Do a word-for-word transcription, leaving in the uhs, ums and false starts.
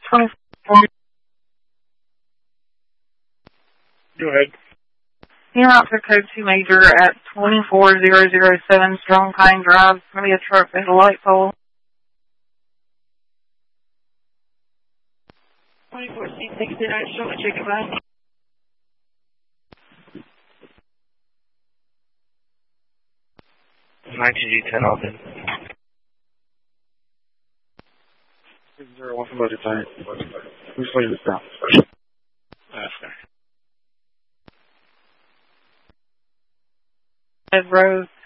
twenty-four. Go ahead. You're out for code two major at twenty-four thousand seven Strong Pine Drive. It's going to be a truck with a light pole. twenty-four C sixty-nine, show me chicken line. nineteen G ten open. Zero one from budget time. Who's laying this down? That's fair. Red Rose